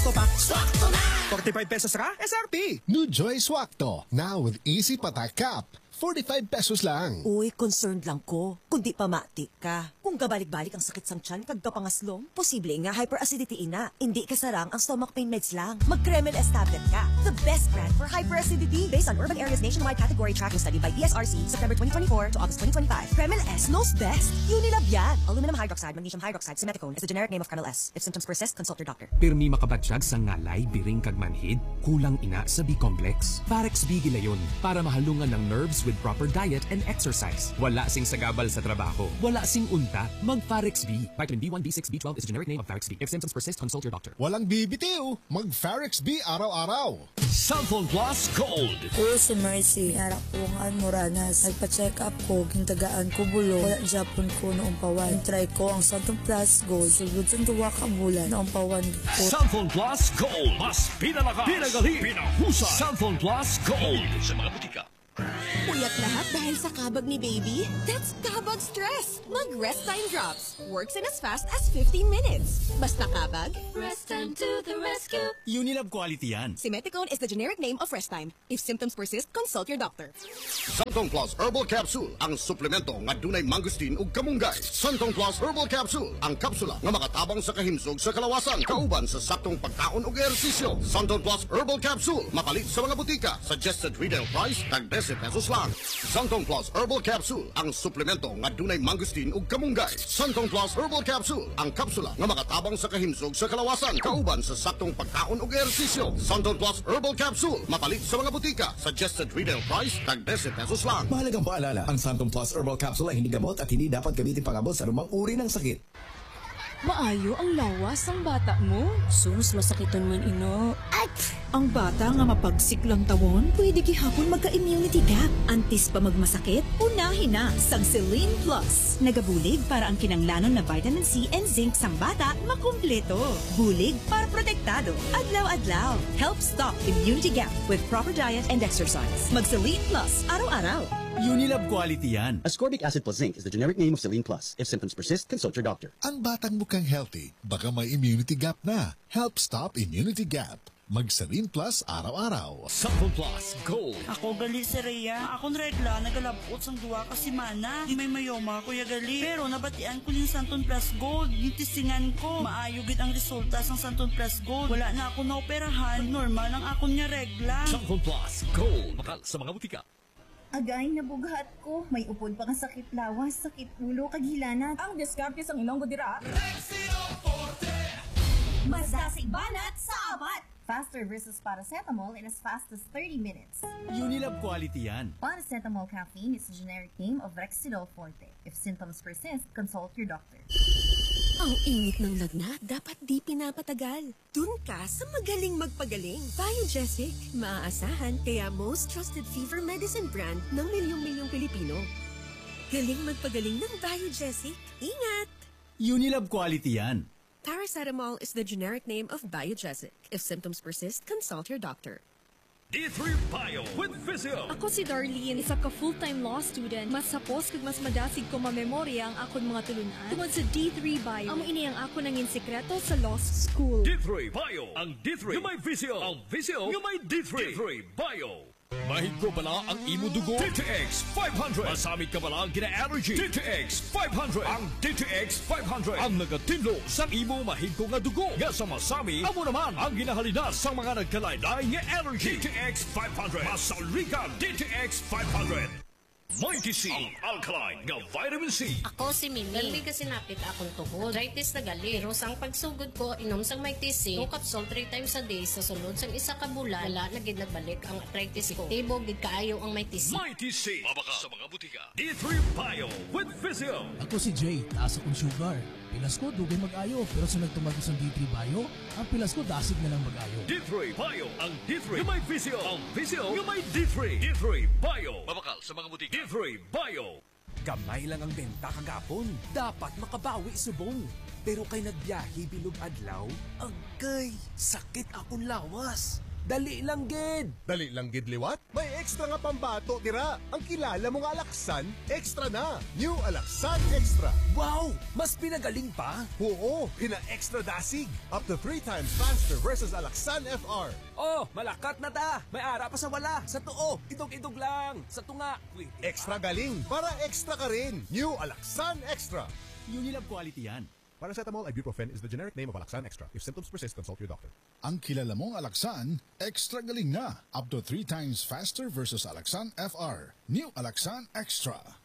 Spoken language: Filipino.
Swakto pa. Swakto na! 45 pesos ka? SRP! New Joy Swakto. Now with easy patak cap. 45 pesos lang. Uy, concerned lang ko. Kundi pamati ka. Kung gabalik-balik ang sakit sang tiyan, kagkapangaslong, posible nga hyperacidity ina. Hindi kasarang ang stomach pain meds lang. Mag-Kremel S tablet ka. The best brand for hyperacidity. Based on Urban Areas Nationwide Category Tracking Study by ESRC, September 2024 to August 2025. Kremel S knows best. Unilab yan. Aluminum hydroxide, magnesium hydroxide, simeticone is the generic name of Kremel S. If symptoms persist, consult your doctor. Pirmi makabatsyag sa ngalay, biring kag manhid, kulang ina sa B-complex. Parex B gilayon para mahalungan ng nerves with proper diet and exercise. Wala sing sagabal sa trabaho. Wala sing unta. Mag-Parex B. Vitamin B1, B6, B12 is the generic name of Parex B. If symptoms persist, consult your doctor. Walang bibitiw. Mag-Farex B araw-araw. Cellphone Plus Gold. Ko si Mercy, harap ko ang Moranas. Nagpa-check up ko, gintagaan ko bulo. Wala Japon ko noong pawan. Try ko ang Cellphone Plus Gold. Sugod sa tuwa ka bulan noong pawan ko. Cellphone Plus Gold. Mas pinalakas, pinagaling, pinahusay. Cellphone Plus Gold. Sa mga butika. Puyat lahat dahil sa kabag ni baby? That's kabag stress! Mag-Rest Time Drops. Works in as fast as 15 minutes. Basta kabag, Rest Time to the rescue. Unilab quality yan. Simeticone is the generic name of Rest Time. If symptoms persist, consult your doctor. Santong Plus Herbal Capsule, ang suplemento nga dunay mangustin ug kamunggay. Santong Plus Herbal Capsule, ang kapsula nga makatabang sa kahimsog sa kalawasan, kauban sa saktong pagkaon ug ehersisyo. Santong Plus Herbal Capsule, mapalit sa mga butika. Suggested retail price tag 10 pesos lang. Santong Plus Herbal Capsule, ang suplemento nga dunay mangustin ug kamunggay. Santong Plus Herbal Capsule, ang kapsula nga makatabang sa kahimsog sa kalawasan, kauban sa saktong pagkaon ug ehersisyo. Santong Plus Herbal Capsule, mapalit sa mga butika. Suggested retail price tag 10 pesos lang. Mahalagang paalala, ang Santong Plus Herbal Capsule ay hindi gamot at hindi dapat gamitin pangabot sa anumang uri ng sakit. Maayo ang lawas ang bata mo. Sus, masakiton man ino. Ang bata nga mapagsik lang tawon, pwede gihapon magka-immunity gap. Antis pa magmasakit, unahin na sang Celine Plus. Nagabulig para ang kinanglanon na vitamin C and zinc sang bata makumpleto. Bulig para protektado. Adlaw-adlaw. Help stop immunity gap with proper diet and exercise. Mag-Celine Plus araw-araw. Unilab quality yan. Ascorbic acid plus zinc is the generic name of Celine Plus. If symptoms persist, consult your doctor. Ang batang mukhang healthy, baka may immunity gap na. Help stop immunity gap. Mag-Celine Plus araw-araw. Cellphone Plus Gold. Ako gali si Rhea. Akong regla, nagalabot sang duwa ka semana. Di may mayoma, kuya gali. Pero nabatian ko yung Santon Plus Gold. Yung tisingan ko. Maayogit ang resulta sang Santon Plus Gold. Wala na ako naoperahan. Normal ang akong niya regla. Cellphone Plus Gold. Bakal sa mga butika. Agay, nabugat ko. May upod pa nga sakit lawas, sakit ulo, kaghilanat. Ang diskarte sa Ilonggo dira. Masdasig banat sa abat. Faster versus paracetamol in as fast as 30 minutes. Unilab quality yan. Paracetamol caffeine is the generic name of Rexidol Forte. If symptoms persist, consult your doctor. Ang init ng lagnat, dapat di pinapatagal. Dun ka sa magaling magpagaling. Biogesic, maaasahan kaya most trusted fever medicine brand ng milyong-milyong Pilipino. Galing magpagaling ng Biogesic. Ingat! Unilab quality yan. Paracetamol is the generic name of Biogesic. If symptoms persist, consult your doctor. D3 Bio with Physio. Ako si Darlene, isa ka full-time law student. Mas sapos kag mas madasig ko mamemorya ang akon mga tulunan. Tungod sa D3 Bio, amo ini ang ako nangin sekreto sa law school. D3 Bio. Ang D3 yung may Physio. Ang Physio yung may D3. D3 Bio. Mahid ko pala ang imo dugo. DTX 500. Masamit ka pala ang gina-allergy. DTX 500. Ang DTX 500. Ang nagatinlo sang imo mahid ko nga dugo. Nga sa masami, amo naman ang ginahalidas sa mga nagkalaylay nga allergy. DTX 500. Masalikan DTX 500. Mighty C, ang alkaline nga vitamin C. Ako si Mimi. Gali kasi napit akong tuhod. Arthritis na gali. Pero sang pagsugod ko, inom sang Mighty C. 2 capsule 3 times a day. Sa sunod sang isa ka bulan, wala na gid nagbalik ang arthritis ko. Tibog gid kaayo ang Mighty C. Mighty C. Mabaka sa mga butika. D3 Bio with Physio. Ako si Jay. Taas akong sugar. Pilas ko, dugay mag-ayo. Pero sa nagtumagos ng D3 Bio, ang pilas ko dasig na lang mag-ayo. D3 Bio. Ang D3 yung may Physio. Ang Physio yung may D3. D3 Bio. Mabakal sa mga butika. D3 Bio. Gamay lang ang benta kagapon. Dapat makabawi subong. Pero kay nagbiyahe bilog adlaw, agay, sakit akong lawas. Dali lang gid. Dali lang gid liwat? May extra nga pambato dira. Ang kilala mo nga Alaksan, extra na. New Alaksan Extra. Wow! Mas pinagaling pa? Oo, pina-extra dasig. Up to 3 times faster versus Alaksan FR. Oh, malakat na ta. May ara pa sa wala. Sa tuo, idog-idog lang. Sa tunga. Wait, Extra galing para extra ka rin. New Alaksan Extra. Unilab quality yan. Paracetamol ibuprofen is the generic name of Alaksan Extra. If symptoms persist, consult your doctor. Ang kilala mong Alaksan, extra galing na. Up to 3 times faster versus Alaksan FR. New Alaksan Extra.